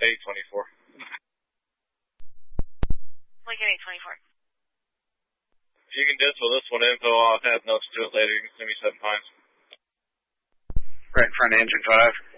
824. Lincoln 824. If you can disable this one info, I'll have notes to it later. You can send me 7 pines. Right in front of engine 5.